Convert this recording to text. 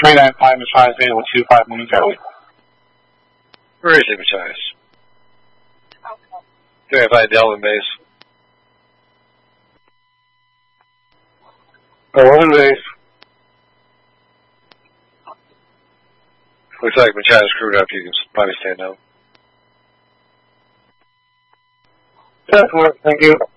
395 Machias Bay with 25 Moon Charlie. Where is he, Machias? 395 Delvin base. Delvin base. Looks like Machias screwed up. You can probably stand down. Thank you.